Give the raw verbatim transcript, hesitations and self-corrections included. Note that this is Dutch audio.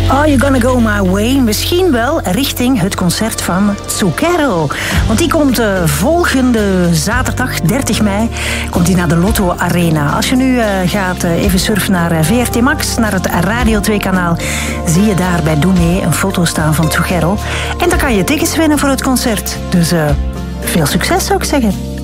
Are You Gonna Go My Way? Misschien wel richting het concert van Zucchero. Want die komt uh, volgende zaterdag, dertig mei, komt hij naar de Lotto Arena. Als je nu uh, gaat uh, even surfen naar uh, V R T Max, naar het Radio twee kanaal, zie je daar bij Doe Mee een foto staan van Zucchero. En dan kan je tickets winnen voor het concert. Dus uh, veel succes, zou ik zeggen.